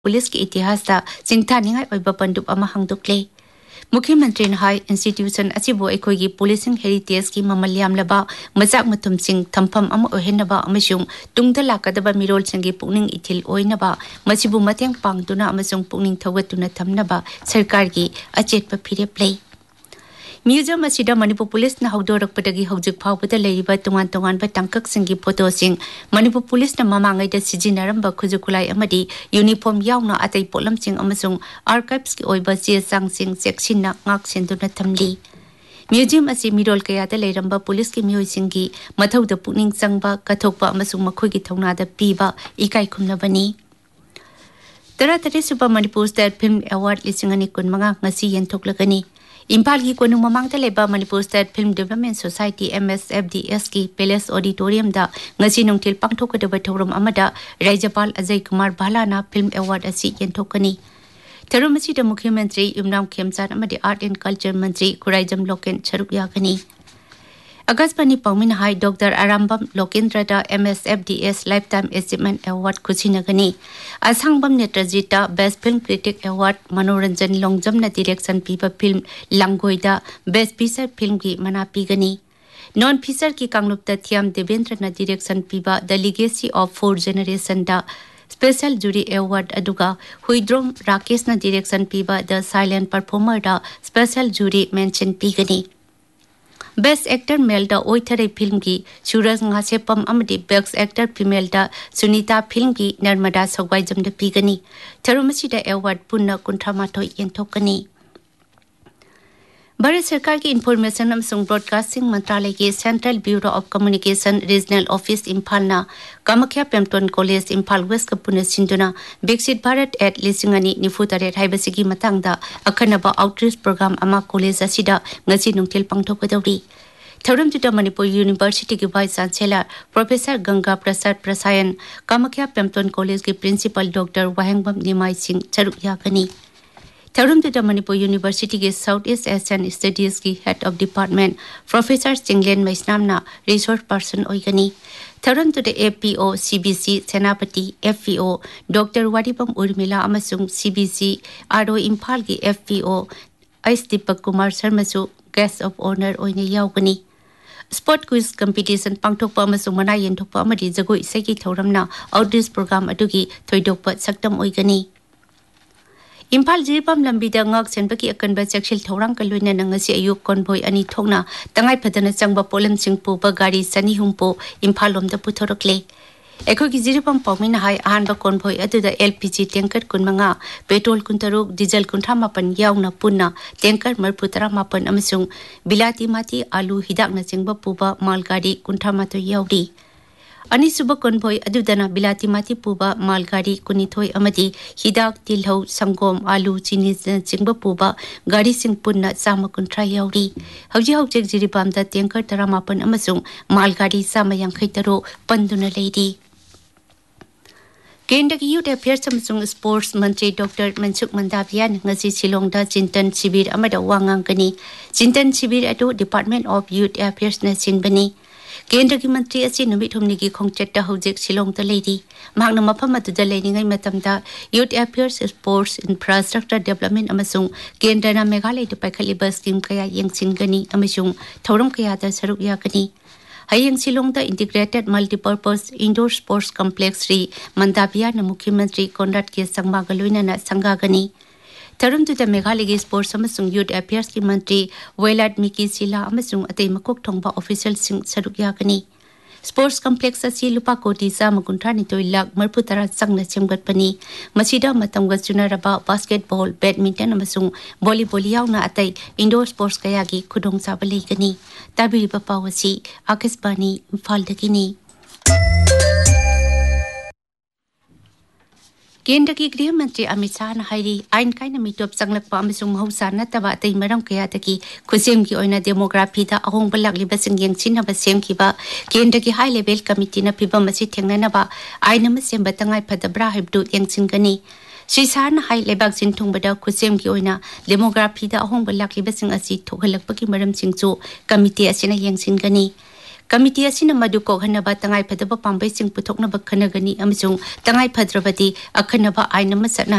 police के इतिहास ता सिंथानिंगाई ओइबा पंडुप अमा हांगदोक्ले मुख्यमंत्री हाई इंस्टीट्यूशन असिबो एखोगी पुलिसिंग हेरिटेज की ममल यामलबा मजाक मतुमसिंग थंफम अमा ओहेनबा अमसुंग तुंगदा लाकदबा मिरोल संगी पुनिंग इथिल ओइनबा मसिबु मतेंग पांगदुना अमसुंग पुनिंग थवतुना थमनबा सरकार की अचेतपा फिरेप लई म्यूजियम असिदा मणिपुर पुलिस ना हौदोरकपदगी हौजिक फावबदा लेरिबा तोंगान तोंगानबा टांककसिंगी फोटोसिंग मणिपुर पुलिस ना ममांगैदा सिजिनारंबा खुजुखुलाई अमदी यूनिफॉर्म यावना अतै पोलमसिंग अमसुंग आर्काइव्स की ओइबा चेचांगसिंग सेक्सिनना ngak senduna thamli म्यूजियम असी मिरोल कयादा लेरंबा पुलिस की म्योइसिंगी मथौदा पुनिंग चंगबा कथोकबा अमसुंग मखोगी थौनादा पीबा इकाई खुमनबनी तरातरे सुबा Manipur state film award लिसिंगनी कुनमंगा ngasi yenthoklegani Imphal की कोनुंग ममांगता लेबा Manipur state film development society MSFDS की पैलेस ऑडिटोरियम दा ngasi नुंगथिल पांगथोकदबा थौरम अमदा राज्यपाल अजय कुमार भालाना फिल्म अवार्ड असी yenthokani थरुम असिदा मुख्यमंत्री इमरान खेमचान अमदि आर्ट एंड कल्चर मंत्री खुराइजम Loken छरुक यागनी अगस्पनी पौमिन high doctor आरामबम लोकेंद्रदा MSFDS life time achievement award खुसिनगनी असंगबम नेत्रजिता best film critic award मनोरंजन लोंगजमना डायरेक्शन पीबा फिल्म लंगोइदा बेस्ट फीचर फिल्म की मना पीगनी नॉन फीचर की कांगलुप्ता थियम देवेंद्रना डायरेक्शन पीबा the legacy of four generation दा स्पेशल जूरी अवार्ड अदुगा हुइद्रोम राकेश ना direction पीबा द साइलेंट परफॉर्मर दा special jury mention पीगनी best actor male दा ओइथरे फिल्म की सूरज ngaसेपम अमदि बेस्ट एक्टर फीमेल दा सुनीता फिल्म की नर्मदा सगवाइजम दा पीगनी थरुमसिदा अवार्ड पुन्ना कुंथामाथोय येंथोकनी भारत सरकार की इंफॉर्मेशन अमसुंग ब्रॉडकास्टिंग मंत्रालय के central bureau of communication regional office इम्फालना Kamakhya पेम्टोन college Imphal waste का पुनः सिंधुना विकसित भारत एट लिसिंगनी निफुतरे हाइबसिगी मतंगदा अखनबा आउटरीच प्रोग्राम अमा कॉलेज असिदा ngasi नुंगथिल पांगथोकदौरी थौरमजुदा मणिपुर यूनिवर्सिटी की vice chancellor professor Ganga Prasad प्रसायन Kamakhya पेम्टोन college के प्रिंसिपल डॉक्टर वाहेंगबम निमाई सिंह चरुक यागनी थरुमजुदा मणिपुर यूनिवर्सिटी के साउथ ईस्ट एशियन स्टडीज की head of department professor Chinglen मैस्नामना resource person ओइगनी थरुमजुदा APO CBC सेनापति FPO doctor वारीबम Urmila अमसुंग CBC RO Imphal की FPO S Deepak Kumar शर्मासु guest of honour ओइने यावगनी sport quiz competition पांगथोकपा अमसुंग मना येंथोकपा अमदि जगोई इसाई थौरमना outreach programme अदुगी थोइदोकपा सक्तम ओइगनी Imphal जिरिपम लंबीदा ngak senbaki akanba chakshil thorang kalloina nangasi ayuk convoy ani thokna tangai phadana changba polam singpu ba gari sani humpo Imphal lomda puthorokle एखोगी जिरिपम पौमिन high आहानबा convoy aduda LPG tanker kunmanga petrol kuntaruk diesel kunthamapan yauna punna tanker marputara mapan amasung bilati mati alu hidak na chingba puba malgadi kunthamato yauri अनिसुब convoy अदुदना बिलाती माती पुबा मालगाड़ी कुनिथोय अमदी हिदाक तिलहौ संगोम आलू चीनी चिंगबा पुबा गाड़ी सिंग पुन्ना Chama कुंथ्रा यावरी हौजी हौजेक जिरिबामदा tanker 18 अमसुंग मालगाड़ी चामा यांखै तरो पंदुना लेरी केंद्र की youth affairs अमसुंग sports मंत्री डॉक्टर मनसुख मंडावियान ngasi शिलोंगदा चिंतन शिविर अमदा वांगांगनी चिंतन शिविर अदु डिपार्टमेंट ऑफ यूथ अफेयर्स ने सिनबनी केंद्र की मंत्री असी नुमित हुमनी की खोंगचेट्टा हौजेक शिलोंगदा लेरी मांगना मफम अदुदा लेनिंgai matamda youth affairs sports infrastructure development अमसुंग केंद्रना Meghalaya the पाइखलिबा scheme कया यंगसिनगनी अमसुंग थौरम कयादा सरुक यागनी हयंग शिलोंगदा integrated multipurpose indoor sports complex री मंदाबिया मुख्यमंत्री कोनराड के संगमागा लोइनाना संगागनी थरुमजुदा मेघालय के स्पोर्ट्स अमसुंग यूथ अफेयर्स की मंत्री वेलाड मिकी सिला अमसुंग अतै मकोक थोंगबा ऑफिशियल सिंग सरुक यागनी स्पोर्ट्स कॉम्प्लेक्स असी लुपा कोटी 139 लाख मरफुतरा संगना सेमगतपनी मसिदा मतंगा चुनारबा बास्केटबॉल बैडमिंटन अमसुंग वॉलीबॉल यावना अतै इंडोर स्पोर्ट्स कयागी खुदोंसाबा लेगनी ताबिरिबा पावसी आकाशवाणी इम्फालदगिनी केंद्र की गृह मंत्री अमित शाह हाइरी आइन कायना मिटोप संगलकपा अमसुंग महौसा नतबा अतै मरम कयादगी खुसेम की ओइना डेमोग्राफी दा अहोंग बलागलिबा सिंगेंग सिनबा सेमखिबा केंद्र की हाई लेवल कमिटी ना पिबा मसि थेंगनबा आइन अम सेमबा तंगाई फदब्रा हाइबदु यंगसिनगनी श्री शाह हाई लेबाक सिनथुंगबदा खुसेम की ओइना डेमोग्राफी दा अहोंग बलागलिबा सिंग असि थोगलकपकी मरम सिंगजो कमिटी असिना यंगसिनगनी कमिटी असिना मदु कोहनबा तंगाई फदबा पांबैसिंग पुथोकनबा खनगनी अमसुंग तंगाई फद्रबदी अखनबा आइनम सना